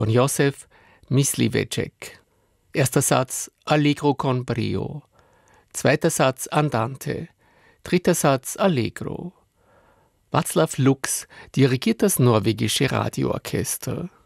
von Josef Mysliveček. Erster Satz Allegro con brio. Zweiter Satz Andante. Dritter Satz Allegro. Václav Lux dirigiert das norwegische Radioorchester.